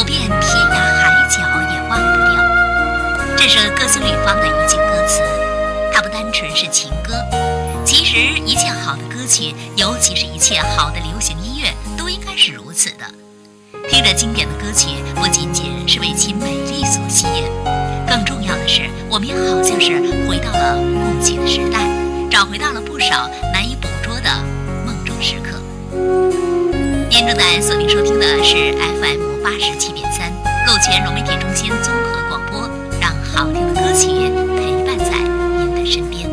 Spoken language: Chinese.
走遍天涯海角也忘不掉。这是歌星吕方的一句歌词，它不单纯是情歌。其实一切好的歌曲，尤其是一切好的流行音乐，都应该是如此的。听着经典的歌曲，不仅仅是为其美丽所吸引，更重要的是，我们也好像是回到了过去的时代，找回到了不少难以捕捉的梦中时刻。您正在锁定收听的是 FM 87.3陆泉融媒体中心综合广播，让好听的歌曲陪伴在您的身边。